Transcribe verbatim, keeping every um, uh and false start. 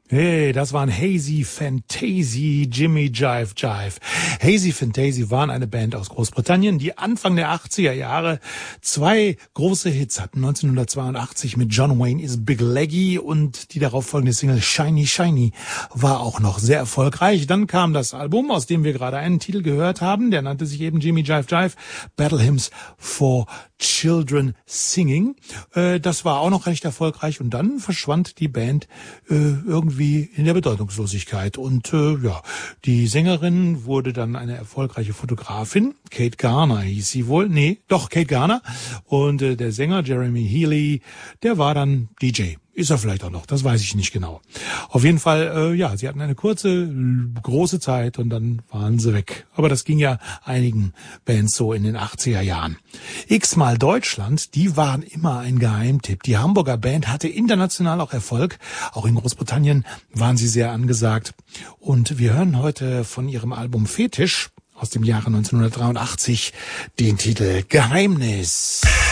Hey, das waren Hazy Fantasy, Jimmy Jive Jive. Hazy Fantasy waren eine Band aus Großbritannien, die Anfang der achtziger Jahre zwei große Hits hatten. neunzehnhundertzweiundachtzig mit John Wayne is Big Leggy und die darauf folgende Single Shiny Shiny war auch noch sehr erfolgreich. Dann kam das Album, aus dem wir gerade einen Titel gehört haben, der nannte sich eben Jimmy Jive Jive, Battle Hymns for Children Singing. Äh, das war auch noch recht erfolgreich und dann verschwand die Band äh, irgendwie in der Bedeutungslosigkeit. Und äh, ja, die Sängerin wurde dann eine erfolgreiche Fotografin. Kate Garner hieß sie wohl. Nee, doch, Kate Garner. Und äh, der Sänger Jeremy Healy, der war dann D J. Ist er vielleicht auch noch, das weiß ich nicht genau. Auf jeden Fall, äh, ja, sie hatten eine kurze, große Zeit und dann waren sie weg. Aber das ging ja einigen Bands so in den achtziger Jahren. X-mal Deutschland, die waren immer ein Geheimtipp. Die Hamburger Band hatte international auch Erfolg. Auch in Großbritannien waren sie sehr angesagt. Und wir hören heute von ihrem Album Fetisch aus dem Jahre neunzehnhundertdreiundachtzig den Titel Geheimnis.